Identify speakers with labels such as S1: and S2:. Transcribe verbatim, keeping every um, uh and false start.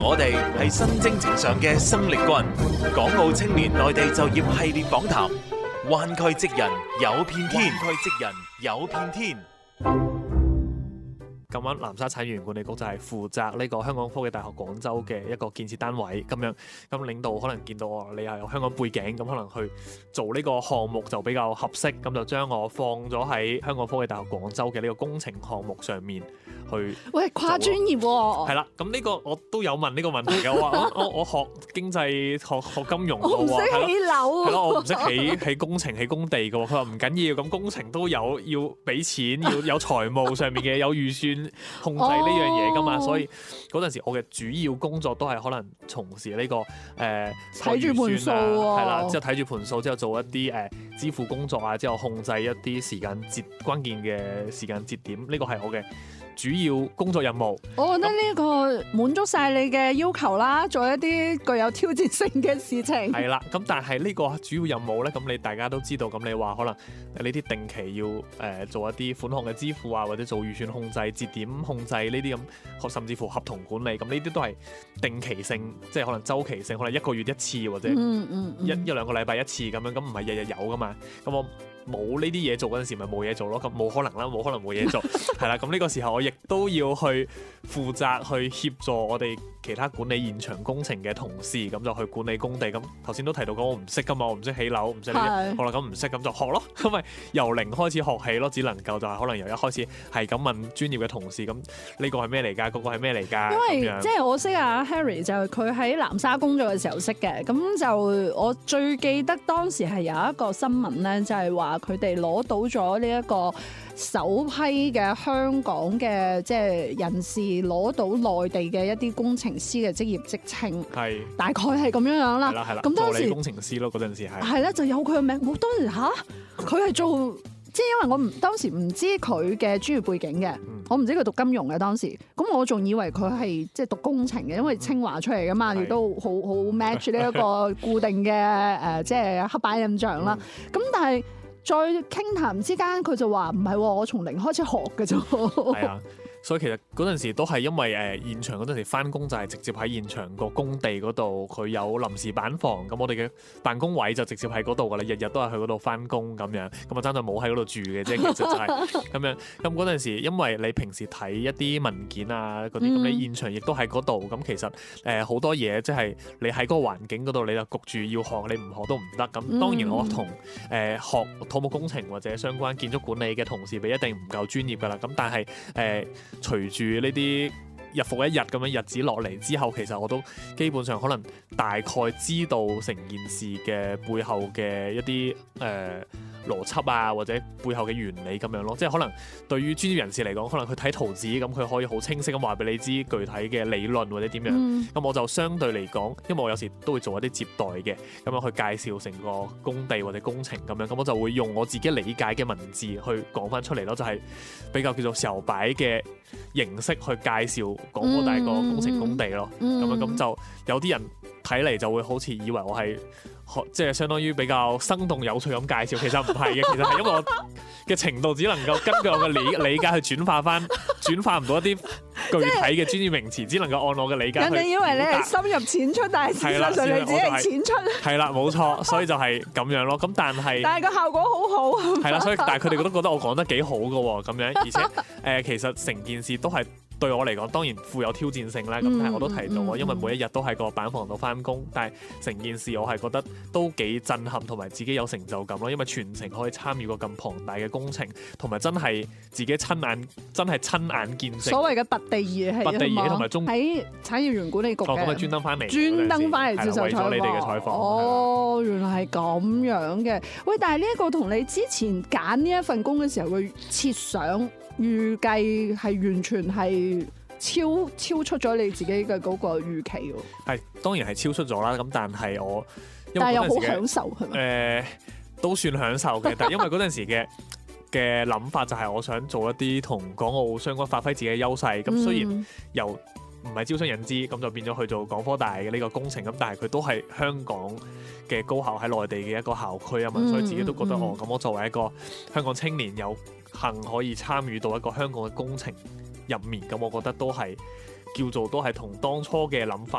S1: 我哋係新征程上嘅生力軍，港澳青年內地就業系列訪談，灣區職人有片天，灣區職人有片天。
S2: 咁啱南沙產業園管理局就係負責呢個香港科技大學廣州嘅一個建設單位咁樣，咁領導可能見到我你係有香港背景，咁可能去做呢個項目就比較合適，咁就將我放咗喺香港科技大學廣州嘅呢個工程項目上面去。
S3: 喂，跨專業喎。
S2: 係啦，咁呢個我都有問呢個問題嘅，我話我我學經濟學學金融嘅喎，
S3: 我唔識起樓。
S2: 係咯，我唔識起起工程起工地嘅喎，佢話唔緊要，咁工程都有要俾錢，要有財務上面嘅有預算。控制呢樣嘢㗎嘛，
S3: 哦、
S2: 所以嗰陣時我嘅主要工作都係可能從事呢、呢個誒
S3: 睇住盤數喎，
S2: 係啦，之後睇住盤數之後做一啲誒、呃、支付工作啊，之後控制一啲時間節關鍵嘅時間節點，呢個係我嘅主要工作任務。
S3: 我覺得呢個滿足晒你嘅要求啦，做一啲具有挑戰性嘅事情。
S2: 係啦，咁但係呢個主要任務咧，咁你大家都知道，咁你話可能呢啲定期要誒、呃、做一啲款項嘅支付啊，或者做預算控制、節點控制呢啲咁，甚至乎合同管理，咁呢啲都係定期性，即係可能週期性，可能一個月一次或者一
S3: 嗯嗯嗯、
S2: 一兩個禮拜一次咁樣，咁唔係日日有噶嘛，咁我冇呢啲嘢做嗰陣時，咪冇嘢做咯，咁冇可能啦，冇可能冇嘢做，係啦，咁呢個時候我亦都要去負責去協助我哋其他管理現場工程嘅同事，咁就去管理工地。咁頭先都提到講我唔識噶嘛，我唔識起樓，唔識呢啲，好啦，咁唔識咁就學咯，咁咪由零開始學起咯，只能夠就係可能由一開始係咁問專業嘅同事，咁呢個係咩嚟㗎？嗰個係咩嚟㗎？
S3: 因為即係我識阿 Harry 就係佢喺南沙工作嘅時候識嘅，咁就我最記得當時係有一個新聞咧，就係話佢哋攞到咗呢一個首批嘅香港嘅即係人士攞到內地嘅一啲工程師嘅職業職稱，係大概係咁樣樣啦。
S2: 係啦係啦，
S3: 咁當時
S2: 助理工程師咯，嗰陣時係
S3: 係咧就有佢嘅名。我當時吓，佢係做即係因為我唔當時唔知佢嘅專業背景嘅，嗯、我唔知佢讀金融嘅當時，咁我仲以為佢係即係讀工程嘅，因為清華出嚟噶嘛，亦都好好 match 呢一個固定嘅誒即係黑板印象啦。咁、嗯、但係再傾談之間，佢就話唔係，我從零開始學嘅啫。
S2: 係啊。所以其實嗰陣時都係因為誒、呃、現場嗰陣時返工就係直接喺現場個工地嗰度，佢有臨時板房，咁我哋嘅辦公位就直接喺嗰度㗎啦，日日都係去嗰度返工咁樣，咁啊真係冇喺嗰度住嘅啫，其實就係咁樣。咁嗰陣時因為你平時睇一啲文件啊嗰啲，咁、嗯、你現場亦都喺嗰度，咁其實誒好、呃、多嘢即係你喺嗰個環境嗰度，你就焗住要學，你唔學都唔得。咁當然我同誒、呃、學土木工程或者相關建築管理嘅同事比一定唔夠專業㗎啦。咁但係誒。呃隨住呢啲日復一日咁樣日子落嚟之後，其實我都基本上可能大概知道成件事嘅背後嘅一啲誒、呃、邏輯啊，或者背後嘅原理咁樣咯。即係可能對於專業人士嚟講，可能佢睇圖紙咁，佢可以好清晰咁話俾你知具體嘅理論或者點樣。咁、嗯、我就相對嚟講，因為我有時都會做一啲接待嘅，咁樣去介紹成個工地或者工程咁樣，咁我就會用我自己理解嘅文字去講翻出嚟咯，就係、是、比較叫做小白嘅形式去介紹廣科大個工程工地咯，咁、嗯、樣咁就有啲人睇嚟就會好似以為我係即係相當於比較生動有趣咁介紹，其實唔係嘅，其實係因為我嘅程度只能夠根據我嘅理理解去轉化翻，轉化唔到一啲具體嘅專業名詞，只能夠按我嘅理解去。
S3: 人哋以為你係深入淺出，但係事實上你只係淺出。
S2: 係啦，冇錯，所以就係咁樣咯。咁但係，
S3: 但係個效果好好。
S2: 係啦，所以但係佢哋都覺得我講得幾好㗎喎，咁樣，而且誒、呃、其實成件事都係。對我嚟講當然富有挑戰性啦，咁、嗯、但係我都提到啊，嗯、因為每一日都喺個板房度返工，但係成件事我係覺得都幾震撼，同埋自己有成就感咯，因為全程可以參與過咁龐大嘅工程，同埋真係自己親眼真係親眼見證。所
S3: 謂嘅拔地而起，
S2: 拔地而起同埋中
S3: 喺產業園管理局嘅，
S2: 咁咪專登返嚟，
S3: 專登返嚟接受採訪。
S2: 為咗你哋嘅採訪。
S3: 哦，原來係咁樣嘅。喂，但係呢一個同你之前揀呢一份工嘅時候嘅設想預計係完全係。超超出咗你自己嘅嗰個預期喎，
S2: 係當然係超出咗啦。咁但係我，
S3: 但係又好享受係咪？誒、
S2: 呃，都算享受嘅。但係因為嗰陣時嘅嘅諗法就係我想做一啲同港澳相關，發揮自己嘅優勢。咁、嗯、雖然由唔係招商引資，咁就變咗去做港科大嘅呢個工程。咁但係佢都係香港嘅高校喺內地嘅一個校區啊嘛，嗯、所以自己都覺得、嗯、哦，咁我作為一個香港青年，有幸可以參與到一個香港嘅工程入面，咁我覺得都係叫做都係同當初嘅諗法